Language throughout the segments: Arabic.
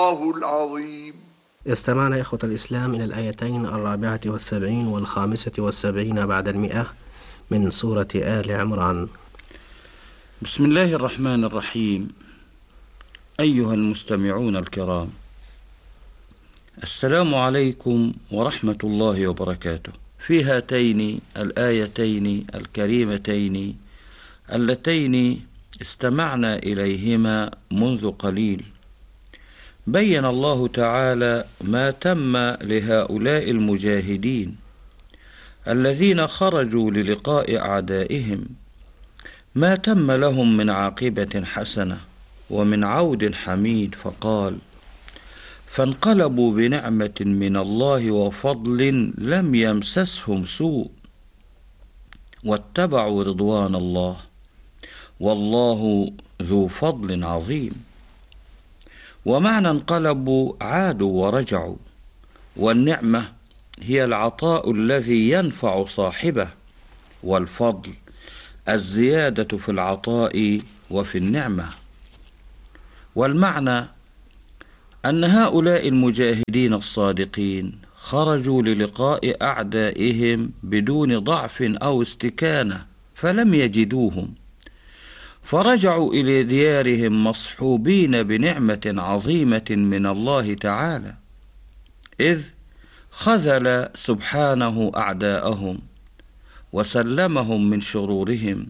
الله العظيم. استمعنا إخوة الإسلام إلى الآيتين 74 و75 بعد 100 من سورة آل عمران. بسم الله الرحمن الرحيم. أيها المستمعون الكرام، السلام عليكم ورحمة الله وبركاته. في هاتين الآيتين الكريمتين اللتين استمعنا إليهما منذ قليل، بين الله تعالى ما تم لهؤلاء المجاهدين الذين خرجوا للقاء أعدائهم، ما تم لهم من عاقبة حسنة ومن عود حميد. فقال: فانقلبوا بنعمة من الله وفضل لم يمسسهم سوء واتبعوا رضوان الله والله ذو فضل عظيم. ومعنى انقلبوا عادوا ورجعوا، والنعمة هي العطاء الذي ينفع صاحبه، والفضل الزيادة في العطاء وفي النعمة. والمعنى أن هؤلاء المجاهدين الصادقين خرجوا للقاء أعدائهم بدون ضعف أو استكانة، فلم يجدوهم، فرجعوا إلى ديارهم مصحوبين بنعمة عظيمة من الله تعالى، إذ خذل سبحانه أعداءهم وسلمهم من شرورهم،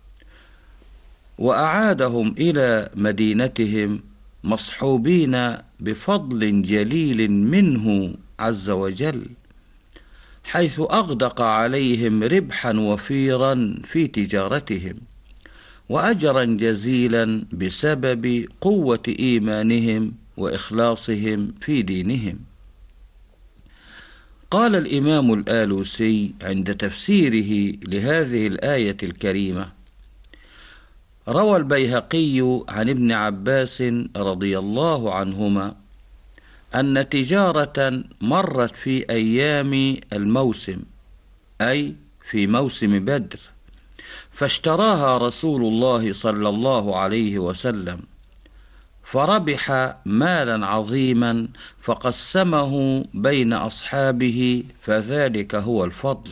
وأعادهم إلى مدينتهم مصحوبين بفضل جليل منه عز وجل، حيث أغدق عليهم ربحا وفيرا في تجارتهم وأجرا جزيلا بسبب قوة إيمانهم وإخلاصهم في دينهم. قال الإمام الآلوسي عند تفسيره لهذه الآية الكريمة: روى البيهقي عن ابن عباس رضي الله عنهما أن تجارة مرت في أيام الموسم، أي في موسم بدر، فاشتراها رسول الله صلى الله عليه وسلم، فربح مالا عظيما فقسمه بين أصحابه، فذلك هو الفضل.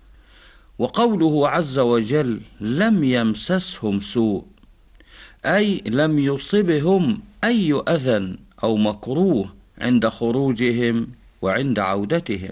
وقوله عز وجل: لم يمسسهم سوء، أي لم يصبهم أي أذى أو مكروه عند خروجهم وعند عودتهم.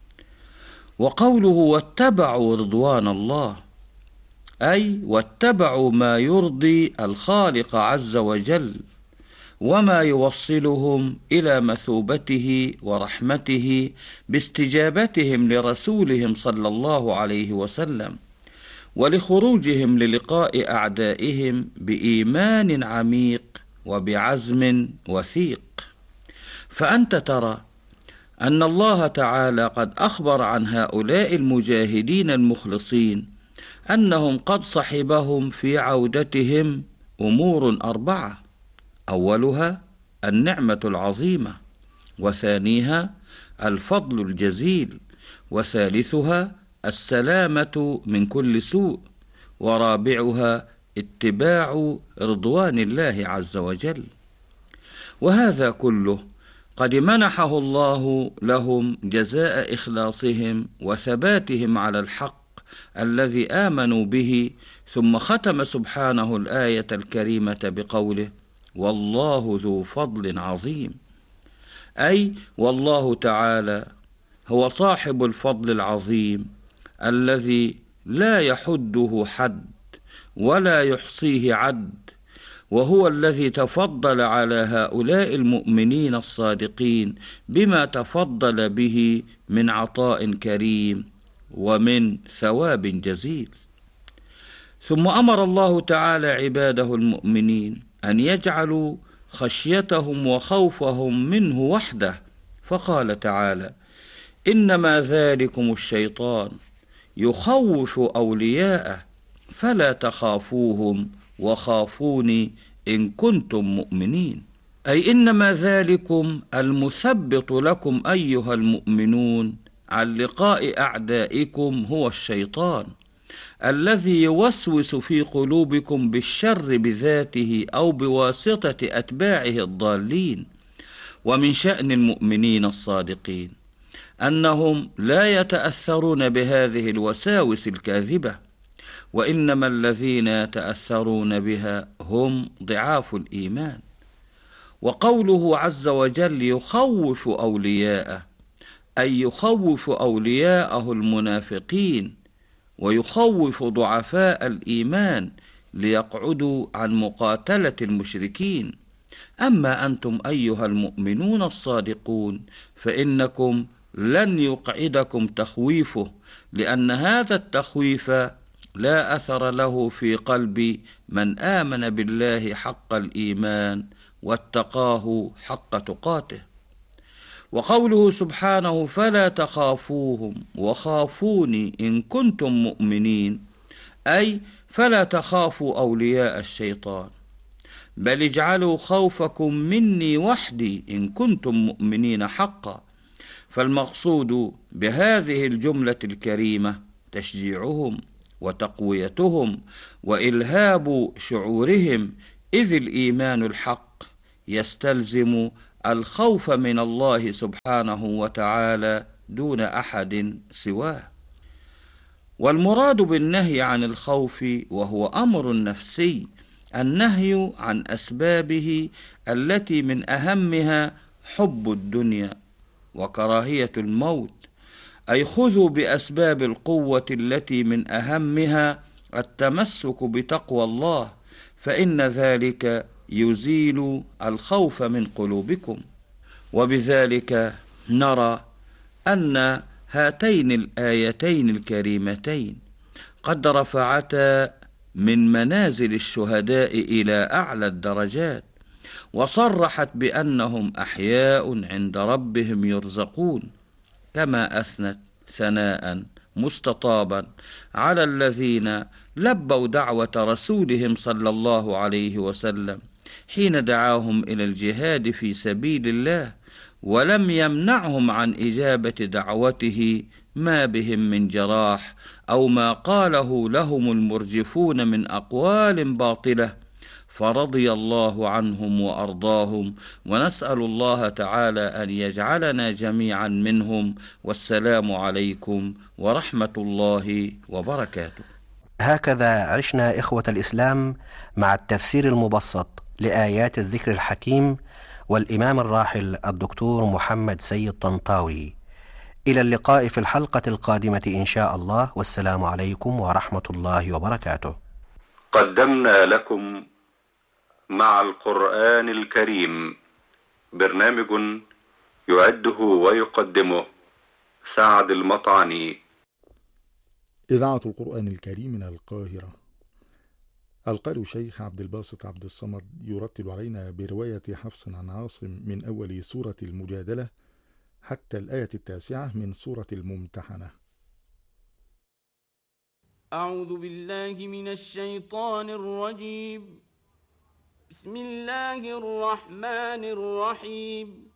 وقوله: واتبعوا رضوان الله، أي واتبعوا ما يرضي الخالق عز وجل وما يوصلهم إلى مثوبته ورحمته باستجابتهم لرسولهم صلى الله عليه وسلم، ولخروجهم للقاء أعدائهم بإيمان عميق وبعزم وثيق. فأنت ترى أن الله تعالى قد أخبر عن هؤلاء المجاهدين المخلصين أنهم قد صحبهم في عودتهم أمور 4: أولها النعمة العظيمة، وثانيها الفضل الجزيل، وثالثها السلامة من كل سوء، ورابعها اتباع رضوان الله عز وجل. وهذا كله قد منحه الله لهم جزاء إخلاصهم وثباتهم على الحق الذي آمنوا به. ثم ختم سبحانه الآية الكريمة بقوله: والله ذو فضل عظيم، أي والله تعالى هو صاحب الفضل العظيم الذي لا يحده حد ولا يحصيه عد، وهو الذي تفضل على هؤلاء المؤمنين الصادقين بما تفضل به من عطاء كريم ومن ثواب جزيل. ثم أمر الله تعالى عباده المؤمنين أن يجعلوا خشيتهم وخوفهم منه وحده، فقال تعالى: إنما ذلكم الشيطان يخوف أولياءه فلا تخافوهم وخافوني إن كنتم مؤمنين. أي إنما ذلكم المثبط لكم أيها المؤمنون عن لقاء أعدائكم هو الشيطان، الذي يوسوس في قلوبكم بالشر بذاته أو بواسطة أتباعه الضالين، ومن شأن المؤمنين الصادقين أنهم لا يتأثرون بهذه الوساوس الكاذبة، وإنما الذين يتأثرون بها هم ضعاف الإيمان. وقوله عز وجل يخوف أولياءه، أي يخوف أولياءه المنافقين، ويخوف ضعفاء الإيمان ليقعدوا عن مقاتلة المشركين. أما أنتم أيها المؤمنون الصادقون فإنكم لن يقعدكم تخويفه، لأن هذا التخويف لا أثر له في قلب من آمن بالله حق الإيمان واتقاه حق تقاته. وقوله سبحانه فلا تخافوهم وخافوني إن كنتم مؤمنين، أي فلا تخافوا أولياء الشيطان، بل اجعلوا خوفكم مني وحدي إن كنتم مؤمنين حقا. فالمقصود بهذه الجملة الكريمة تشجيعهم وتقويتهم وإلهاب شعورهم، إذ الإيمان الحق يستلزم الخوف من الله سبحانه وتعالى دون أحد سواه. والمراد بالنهي عن الخوف وهو أمر نفسي، النهي عن أسبابه التي من أهمها حب الدنيا وكراهية الموت، أي خذوا بأسباب القوة التي من أهمها التمسك بتقوى الله، فإن ذلك يزيل الخوف من قلوبكم. وبذلك نرى أن هاتين الآيتين الكريمتين قد رفعتا من منازل الشهداء إلى أعلى الدرجات، وصرحت بأنهم أحياء عند ربهم يرزقون، كما أثنت ثناء مستطابا على الذين لبوا دعوة رسولهم صلى الله عليه وسلم حين دعاهم إلى الجهاد في سبيل الله، ولم يمنعهم عن إجابة دعوته ما بهم من جراح أو ما قاله لهم المرجفون من أقوال باطلة، فرضي الله عنهم وأرضاهم، ونسأل الله تعالى أن يجعلنا جميعا منهم. والسلام عليكم ورحمة الله وبركاته. هكذا عشنا إخوة الإسلام مع التفسير المبسط لآيات الذكر الحكيم والإمام الراحل الدكتور محمد سيد طنطاوي. إلى اللقاء في الحلقة القادمة إن شاء الله، والسلام عليكم ورحمة الله وبركاته. قدمنا لكم مع القرآن الكريم برنامج يعده ويقدمه سعد المطعني. إذاعة القرآن الكريم من القاهرة. القارئ شيخ عبد الباسط عبد الصمد يرتل علينا برواية حفص عن عاصم من أول سورة المجادلة حتى الآية 9 من سورة الممتحنة. أعوذ بالله من الشيطان الرجيم. بسم الله الرحمن الرحيم.